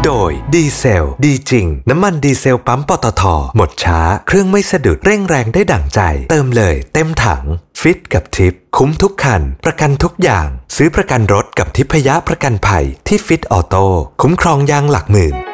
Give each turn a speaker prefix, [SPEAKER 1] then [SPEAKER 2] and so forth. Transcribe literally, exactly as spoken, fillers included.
[SPEAKER 1] โดยดีเซลดีจริงน้ำมันดีเซลปั๊มปตท.หมดช้าเครื่องไม่สะดุดเร่งแรงได้ดั่งใจเติมเลยเต็มถังฟิตกับทิปคุ้มทุกคันประกันทุกอย่างซื้อประกันรถกับทิพยประกันภัยที่ฟิตออโต้คุ้มครองยางหลักหมื่น